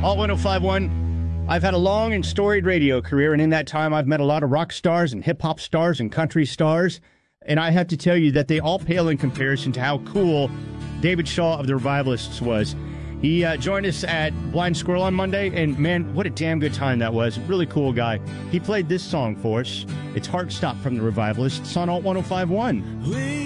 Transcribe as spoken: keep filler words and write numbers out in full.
Alt one oh five point one. I've had a long and storied radio career, and in that time, I've met a lot of rock stars and hip-hop stars and country stars, and I have to tell you that they all pale in comparison to how cool David Shaw of the Revivalists was. He uh, joined us at Blind Squirrel on Monday, and man, what a damn good time that was. Really cool guy. He played this song for us. It's Heart Stop from the Revivalists on Alt one oh five point one.